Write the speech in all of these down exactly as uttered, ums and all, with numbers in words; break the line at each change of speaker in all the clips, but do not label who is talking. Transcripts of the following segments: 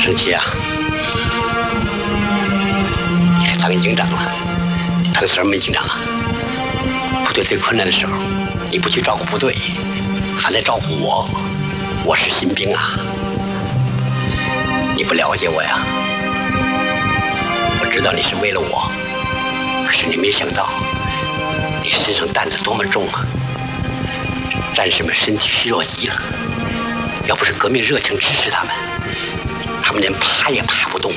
生气啊！你还当营长了？你当什么营长啊？部队最困难的时候，你不去照顾部队，反来照顾我。我是新兵啊！你不了解我呀？我知道你是为了我，可是你没想到，你身上担子多么重啊！战士们身体虚弱极了，要不是革命热情支持他们，他们连爬也爬不动。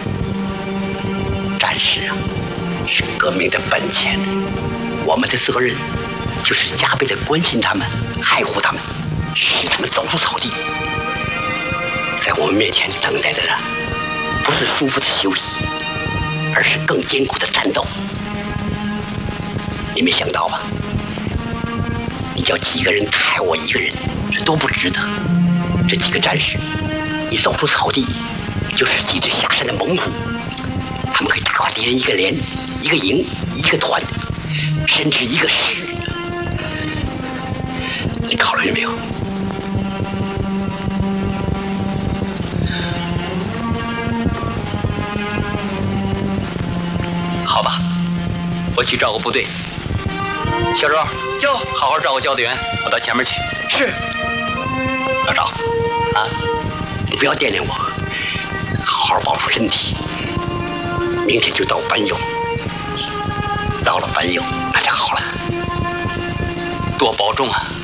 战士啊，是革命的本钱，我们的责任就是加倍的关心他们，爱护他们，使他们走出草地。在我们面前等待的不是舒服的休息，而是更艰苦的战斗。你没想到吧？你叫几个人抬我一个人，这都不值得。这几个战士，你走出草地，就是几只下山的猛虎，他们可以打垮敌人一个连、一个营、一个团，甚至一个师。你考虑了没有？好吧，我去照顾部队。小周，
哟，
好好照顾教队员，我到前面去。
是。
老赵，啊，你不要惦念我，好好保住身体。明天就到班友，到了班友那就好了。多保重啊！